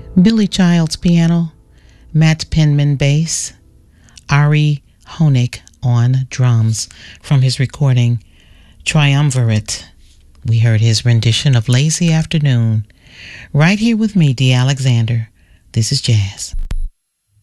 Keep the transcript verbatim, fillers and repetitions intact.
Billy Childs piano, Matt Penman bass, Ari Honig on drums from his recording Triumvirate. We heard his rendition of Lazy Afternoon. Right here with me, Dee Alexander. This is Jazz.